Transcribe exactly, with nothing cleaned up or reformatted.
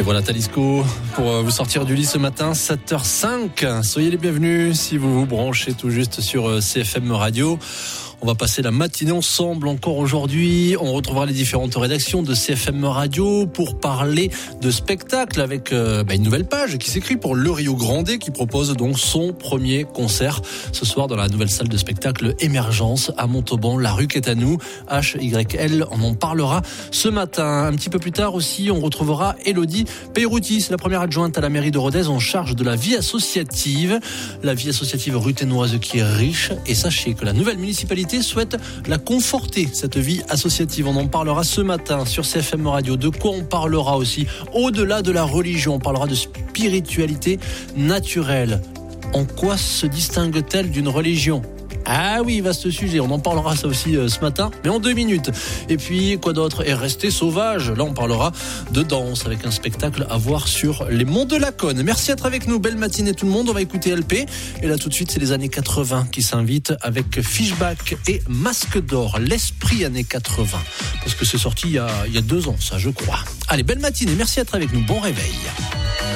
voilà Talisco pour vous sortir du lit ce matin, sept heures cinq. Soyez les bienvenus si vous vous branchez tout juste sur C F M Radio. On va passer la matinée ensemble encore aujourd'hui. On retrouvera les différentes rédactions de C F M Radio pour parler de spectacle avec euh, bah, une nouvelle page qui s'écrit pour le Rio Grande qui propose donc son premier concert ce soir dans la nouvelle salle de spectacle Émergence à Montauban, la rue qui est à nous, H Y L. On en parlera ce matin. Un petit peu plus tard aussi, on retrouvera Élodie Peyrouti. C'est la première adjointe à la mairie de Rodez en charge de la vie associative. La vie associative ruthénoise qui est riche. Et sachez que la nouvelle municipalité souhaite la conforter, cette vie associative. On en parlera ce matin sur C F M Radio. De quoi on parlera aussi au-delà de la religion? On parlera de spiritualité naturelle. En quoi se distingue-t-elle d'une religion? Ah oui, vaste sujet, on en parlera ça aussi euh, ce matin, mais en deux minutes. Et puis, quoi d'autre? Et rester sauvage. Là, on parlera de danse avec un spectacle à voir sur les monts de la Cône. Merci d'être avec nous. Belle matinée tout le monde. On va écouter L P. Et là, tout de suite, c'est les années quatre-vingts qui s'invitent avec Fishback et Masque d'Or. L'esprit années quatre-vingts. Parce que c'est sorti il y a, il y a deux ans, ça, je crois. Allez, belle matinée. Merci d'être avec nous. Bon réveil.